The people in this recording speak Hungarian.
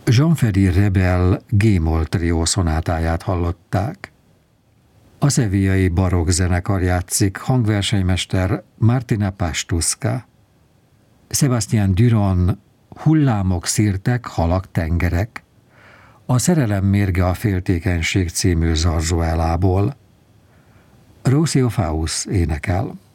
Jean-Ferry Rebel G-moll trió szonátáját hallották. A sevillai barokk zenekar játszik, hangversenymester Martina Pastuska. Sebastian Duran Hullámok szirtek, halak, tengerek. A szerelem mérge a féltékenység című zarzuelából. Rocio Faust énekel.